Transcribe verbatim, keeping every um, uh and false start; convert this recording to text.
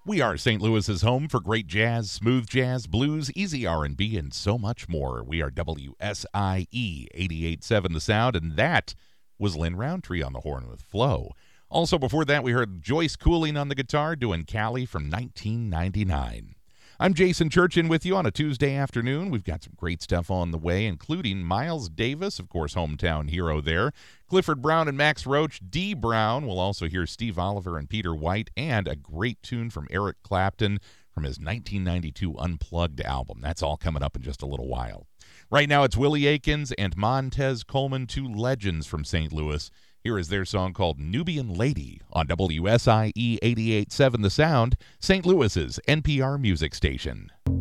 We are Saint Louis's home for great jazz, smooth jazz, blues, easy R and B, and so much more. We are W S I E eighty-eight point seven The Sound, and that was Lynn Roundtree on the horn with Flo. Also, before that, we heard Joyce Cooling on the guitar doing Cali from nineteen ninety-nine. I'm Jason Churchin with you on a Tuesday afternoon. We've got some great stuff on the way, including Miles Davis, of course, hometown hero there, Clifford Brown and Max Roach, Dee Brown. We'll also hear Steve Oliver and Peter White, and a great tune from Eric Clapton from his nineteen ninety-two Unplugged album. That's all coming up in just a little while. Right now, it's Willie Aikens and Montez Coleman, two legends from Saint Louis. Here is their song called Nubian Lady on W S I E eighty-eight point seven The Sound, Saint Louis's N P R music station.